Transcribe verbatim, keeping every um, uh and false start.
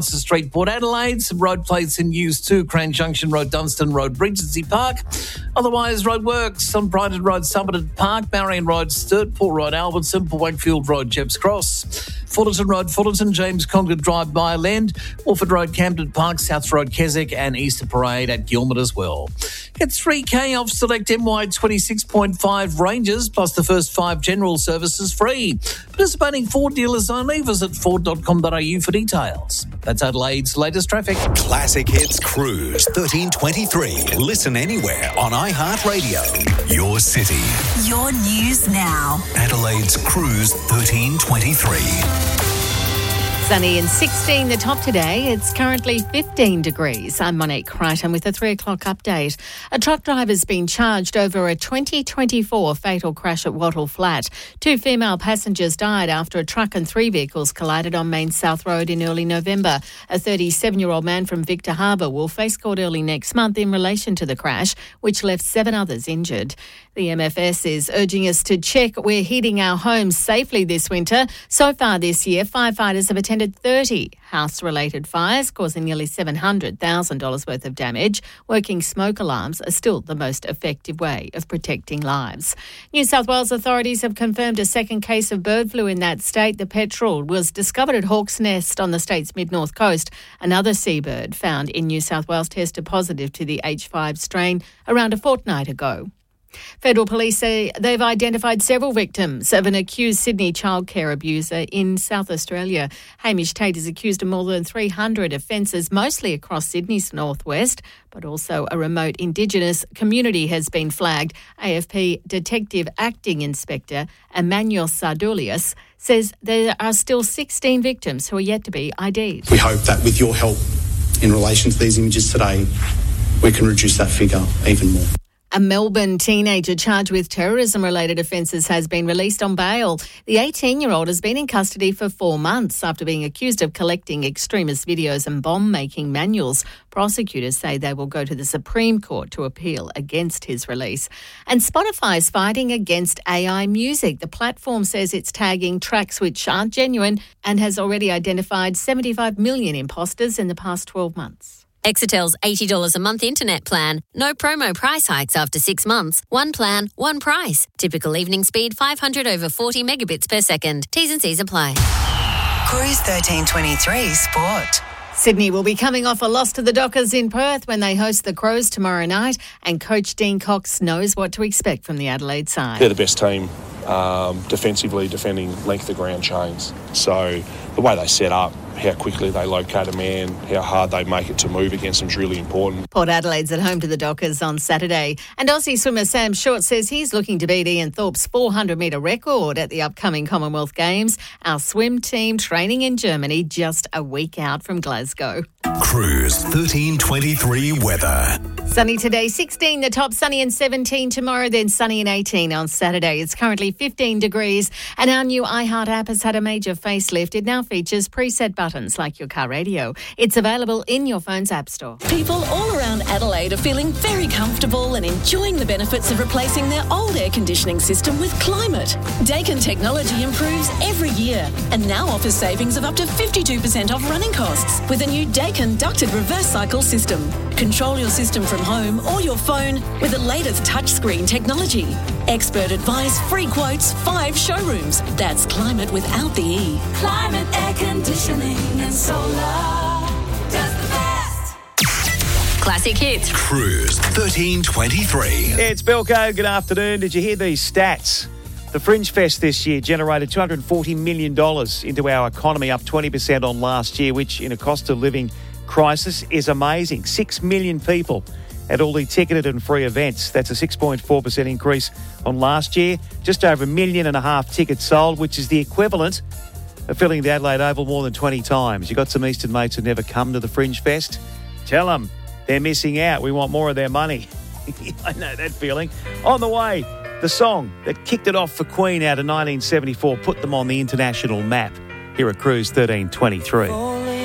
Street, Port Adelaide. Some road plates in use too. Crane Junction Road, Dunstan Road, Regency Park. Otherwise, road works on Brighton Road, Somerton Park, Marion Road, Sturt, Port Road, Albertson, Port Wakefield Road, Jepps Cross. Fullerton Road, Fullerton, James Concord Drive, Byland, Wolford Road, Camden Park, South Road, Keswick, and Easter Parade at Gilman as well. Get three K off select M Y twenty-six point five ranges, plus the first five general services free. Participating Ford dealers only. Visit ford dot com dot a u for details. That's Adelaide's latest traffic. Classic Hits Cruise thirteen twenty-three. Listen anywhere on iHeartRadio. Your city. Your news now. Adelaide's Cruise thirteen twenty-three. Sunny and sixteen, the top today. It's currently fifteen degrees. I'm Monique Crichton with a three o'clock update. A truck driver's been charged over a twenty twenty-four fatal crash at Wattle Flat. Two female passengers died after a truck and three vehicles collided on Main South Road in early November. A thirty-seven-year-old man from Victor Harbour will face court early next month in relation to the crash, which left seven others injured. The M F S is urging us to check we're heating our homes safely this winter. So far this year, firefighters have attended thirty house-related fires, causing nearly seven hundred thousand dollars worth of damage. Working smoke alarms are still the most effective way of protecting lives. New South Wales authorities have confirmed a second case of bird flu in that state. The petrel was discovered at Hawk's Nest on the state's mid-north coast. Another seabird found in New South Wales tested positive to the H five strain around a fortnight ago. Federal police say they've identified several victims of an accused Sydney childcare abuser in South Australia. Hamish Tate is accused of more than three hundred offences, mostly across Sydney's northwest, but also a remote Indigenous community has been flagged. A F P Detective Acting Inspector Emmanuel Sardulius says there are still sixteen victims who are yet to be I D'd. We hope that with your help in relation to these images today, we can reduce that figure even more. A Melbourne teenager charged with terrorism-related offences has been released on bail. The eighteen-year-old has been in custody for four months after being accused of collecting extremist videos and bomb-making manuals. Prosecutors say they will go to the Supreme Court to appeal against his release. And Spotify is fighting against A I music. The platform says it's tagging tracks which aren't genuine and has already identified seventy-five million imposters in the past twelve months. Exetel's eighty dollars a month internet plan. No promo price hikes after six months. One plan, one price. Typical evening speed five hundred over forty megabits per second. T's and C's apply. Cruise thirteen twenty-three Sport. Sydney will be coming off a loss to the Dockers in Perth when they host the Crows tomorrow night, and coach Dean Cox knows what to expect from the Adelaide side. They're the best team um, defensively, defending length of ground chains. So the way they set up, how quickly they locate a man, how hard they make it to move against them is really important. Port Adelaide's at home to the Dockers on Saturday. And Aussie swimmer Sam Short says he's looking to beat Ian Thorpe's four hundred metre record at the upcoming Commonwealth Games. Our swim team training in Germany just a week out from Glasgow. Cruise thirteen twenty-three weather. Sunny today, sixteen the top, sunny and seventeen tomorrow, then sunny and eighteen on Saturday. It's currently fifteen degrees, and our new iHeart app has had a major facelift. It now features preset buttons like your car radio. It's available in your phone's app store. People all around Adelaide are feeling very comfortable and enjoying the benefits of replacing their old air conditioning system with Climate. Daikin technology improves every year and now offers savings of up to fifty-two percent off running costs with a new Daikin ducted reverse cycle system. Control your system from home or your phone with the latest touchscreen technology. Expert advice, free quotes, five showrooms. That's Climate without the E. Climate air conditioning and solar does the best. Classic Hits. Cruise thirteen twenty-three. It's Belco. Good afternoon. Did you hear these stats? The Fringe Fest this year generated two hundred forty million dollars into our economy, up twenty percent on last year, which in a cost of living crisis is amazing. Six million people at all the ticketed and free events. That's a six point four percent increase on last year. Just over a million and a half tickets sold, which is the equivalent of filling the Adelaide Oval more than twenty times. You got some Eastern mates who never come to the Fringe Fest? Tell them they're missing out. We want more of their money. I know that feeling. On the way, the song that kicked it off for Queen out of nineteen seventy-four, put them on the international map. Here at Cruise thirteen twenty-three.